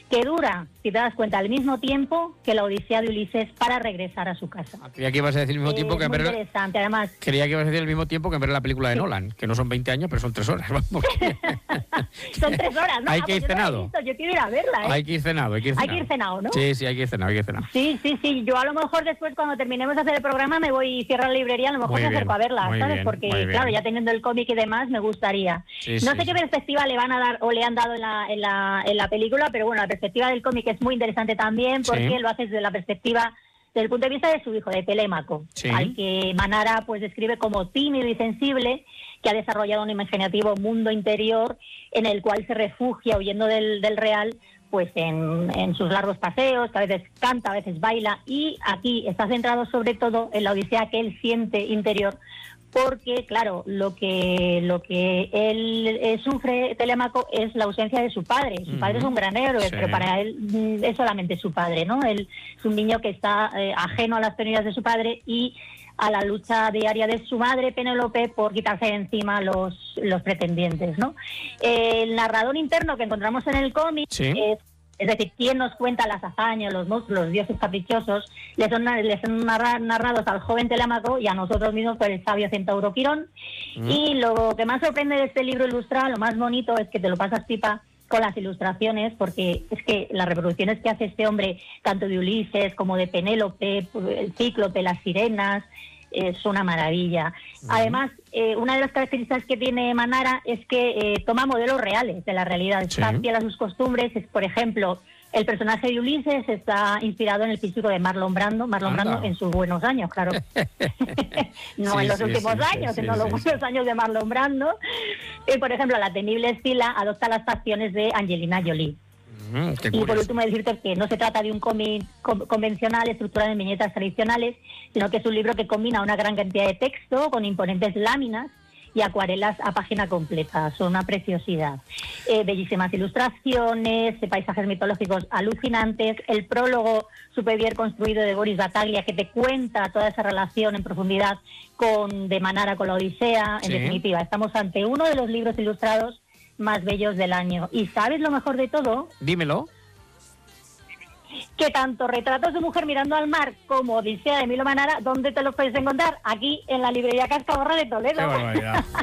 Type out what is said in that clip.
que dura, si te das cuenta, al mismo tiempo que la Odisea de Ulises para regresar a su casa. Creía que ibas a decir el mismo tiempo que muy ver... interesante, además. Creía que ibas a decir el mismo tiempo que ver la película de Nolan, que no son 20 años, pero son 3 horas. Vamos. Son 3 horas, ¿no? Hay que ir cenado. Yo quiero ir a verla, ¿eh? Hay que ir cenado, Hay que ir cenado, ¿no? Sí, hay que ir cenado, Sí. Yo a lo mejor después, cuando terminemos de hacer el programa, me voy y cierro la librería, a lo mejor me acerco a verla, ¿sabes? Bien, porque, claro, ya teniendo el cómic y demás, me gustaría. No sé qué perspectiva le van a dar o le han dado en la película, pero bueno, la perspectiva del cómic es muy interesante también, porque lo hace desde la perspectiva, desde el punto de vista de su hijo, de Telémaco, al que Manara pues describe como tímido y sensible, que ha desarrollado un imaginativo mundo interior en el cual se refugia huyendo del real, pues en sus largos paseos, que a veces canta, a veces baila, y aquí está centrado sobre todo en la odisea que él siente interior, porque, claro, lo que él sufre, Telémaco, es la ausencia de su padre. Su padre es un gran héroe, pero para él es solamente su padre, ¿no? Él es un niño que está ajeno a las penurias de su padre y a la lucha diaria de su madre, Penélope, por quitarse de encima los pretendientes, ¿no? El narrador interno que encontramos en el cómic es decir, quien nos cuenta las hazañas, los monstruos, los dioses caprichosos, les son narrados al joven Telémaco y a nosotros mismos por el sabio centauro Quirón. Y lo que más sorprende de este libro ilustrado, lo más bonito, es que te lo pasas pipa con las ilustraciones, porque es que las reproducciones que hace este hombre, tanto de Ulises como de Penélope, el Cíclope, las sirenas, es una maravilla. Además, una de las características que tiene Manara es que toma modelos reales de la realidad, está fiel a sus costumbres. Por ejemplo, el personaje de Ulises está inspirado en el físico de Marlon Brando en sus buenos años, claro. No en los últimos años, sino los buenos años de Marlon Brando. Y, por ejemplo, la temible Escila adopta las facciones de Angelina Jolie. Y por último decirte que no se trata de un cómic convencional estructurado en viñetas tradicionales, sino que es un libro que combina una gran cantidad de texto con imponentes láminas y acuarelas a página completa. Son una preciosidad. Bellísimas ilustraciones, paisajes mitológicos alucinantes, el prólogo súper bien construido de Boris Battaglia, que te cuenta toda esa relación en profundidad de Manara con la Odisea. En definitiva, estamos ante uno de los libros ilustrados más bellos del año. ¿Y sabes lo mejor de todo? Dímelo. Que tanto Retratos de mujer mirando al mar como Odisea de Milo Manara, ¿dónde te los puedes encontrar? Aquí en la librería Cascaborra de Toledo. Qué barbaridad.